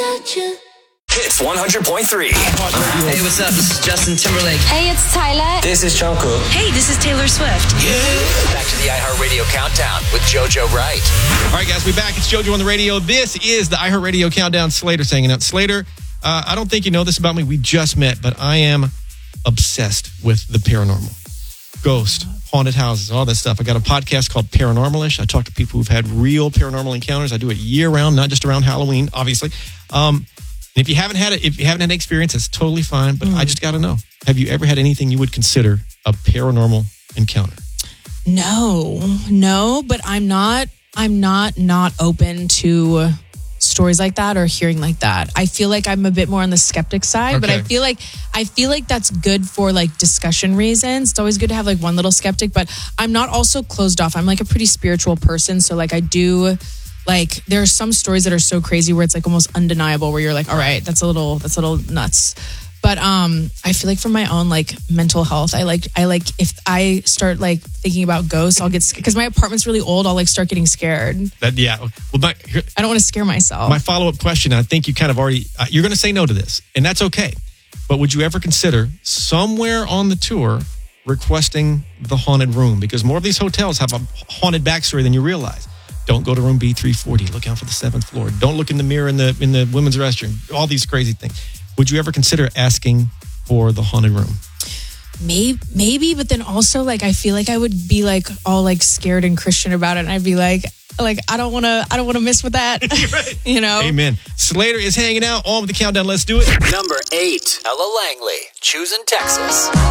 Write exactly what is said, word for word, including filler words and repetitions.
without you. Hits one hundred point three. Hey, what's up? This is Justin Timberlake. Hey, it's Tyler. This is Jungkook. Hey, this is Taylor Swift. Back to the iHeartRadio Countdown with JoJo Wright. All right, guys, we're back. It's JoJo on the radio. This is the iHeartRadio Countdown. Slater's hanging out. Slater, uh, I don't think you know this about me. We just met, but I am obsessed with the paranormal. Ghost, haunted houses, all that stuff. I got a podcast called Paranormalish. I talk to people who've had real paranormal encounters. I do it year round, not just around Halloween, obviously. Um, and if you haven't had it, if you haven't had experience, it's totally fine. But mm. I just got to know: have you ever had anything you would consider a paranormal encounter? No, no. But I'm not. I'm not not open to stories like that or hearing like that. I feel like I'm a bit more on the skeptic side, okay. but I feel like I feel like that's good for like discussion reasons. It's always good to have like one little skeptic, but I'm not also closed off. I'm like a pretty spiritual person, so like I do like there are some stories that are so crazy where it's like almost undeniable, where you're like, all right, that's a little that's a little nuts. But um, I feel like for my own like mental health, I like I like if I start like thinking about ghosts, I'll get because my apartment's really old. I'll like start getting scared. That yeah. Well, my, here, I don't want to scare myself. My follow up question, I think you kind of already uh, you're going to say no to this, and that's okay. But would you ever consider somewhere on the tour requesting the haunted room? Because more of these hotels have a haunted backstory than you realize. Don't go to room B three forty. Look out for the seventh floor. Don't look in the mirror in the in the women's restroom. All these crazy things. Would you ever consider asking for the haunted room? Maybe, maybe, but then also like I feel like I would be like all like scared and Christian about it, and I'd be like, like I don't want to, I don't want to mess with that. Right. You know. Amen. Slater is hanging out on with the countdown. Let's do it. Number eight, Ella Langley, Choosing Texas.